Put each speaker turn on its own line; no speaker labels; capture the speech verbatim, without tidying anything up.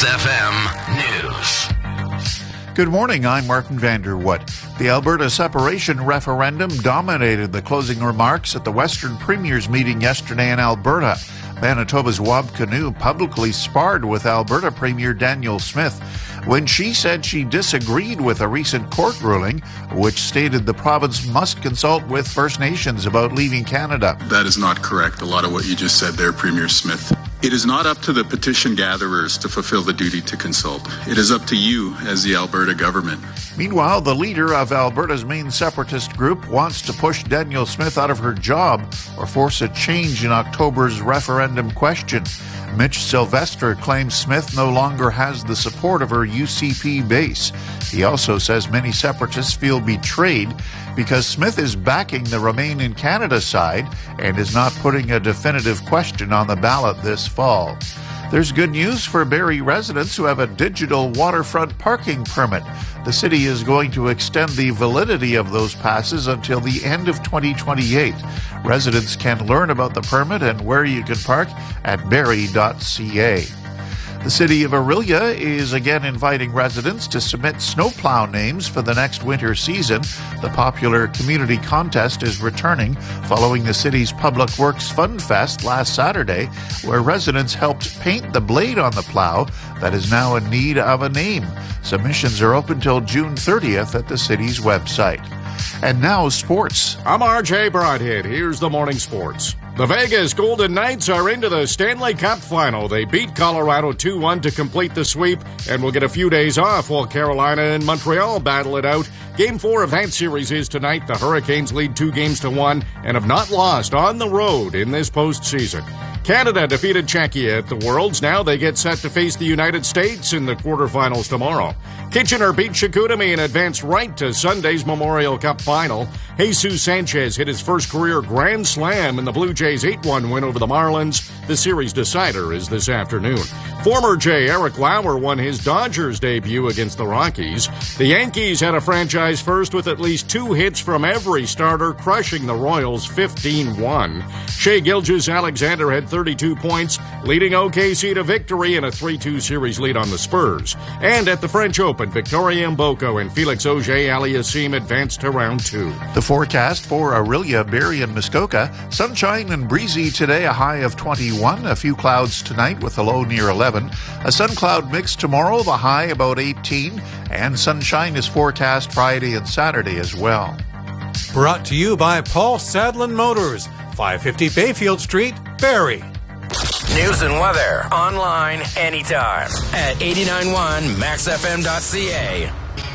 Max F M News.
Good morning, I'm Martin Vanderwood. The Alberta separation referendum dominated the closing remarks at the Western Premiers meeting yesterday in Alberta. Manitoba's Wab Kinew publicly sparred with Alberta Premier Danielle Smith when she said she disagreed with a recent court ruling which stated the province must consult with First Nations about leaving Canada.
That is not correct, a lot of what you just said there, Premier Smith. It is not up to the petition gatherers to fulfill the duty to consult. It is up to you as the Alberta government.
Meanwhile, the leader of Alberta's main separatist group wants to push Danielle Smith out of her job or force a change in October's referendum question. Mitch Sylvester claims Smith no longer has the support of her U C P base. He also says many separatists feel betrayed because Smith is backing the Remain in Canada side and is not putting a definitive question on the ballot this fall. There's good news for Barrie residents who have a digital waterfront parking permit. The city is going to extend the validity of those passes until the end of twenty twenty-eight. Residents can learn about the permit and where you can park at barrie dot c a. The city of Orillia is again inviting residents to submit snowplow names for the next winter season. The popular community contest is returning following the city's Public Works Fun Fest last Saturday, where residents helped paint the blade on the plow that is now in need of a name. Submissions are open till June thirtieth at the city's website. And now sports.
I'm R J Broadhead. Here's the morning sports. The Vegas Golden Knights are into the Stanley Cup final. They beat Colorado two one to complete the sweep and will get a few days off while Carolina and Montreal battle it out. Game four of that series is tonight. The Hurricanes lead two games to one and have not lost on the road in this postseason. Canada defeated Czechia at the Worlds. Now they get set to face the United States in the quarterfinals tomorrow. Kitchener beat Chicoutimi and advanced right to Sunday's Memorial Cup final. Jesus Sanchez hit his first career grand slam in the Blue Jays eight one win over the Marlins. The series decider is this afternoon. Former Jay Eric Lauer won his Dodgers debut against the Rockies. The Yankees had a franchise first with at least two hits from every starter, crushing the Royals fifteen one. Shea Gilgeous-Alexander had thirty-two points, leading O K C to victory in a three two series lead on the Spurs. And at the French Open, Victoria Mboko and Felix Auger-Aliassime advanced to round two.
The forecast for Orillia, Barrie, and Muskoka: sunshine and breezy today, a high of twenty-one. A few clouds tonight with a low near eleven. A sun cloud mix tomorrow, the high about eighteen. And sunshine is forecast Friday and Saturday as well.
Brought to you by Paul Sadlin Motors, five fifty Bayfield Street, Barrie.
News and weather online anytime at eighty-nine point one max f m dot c a.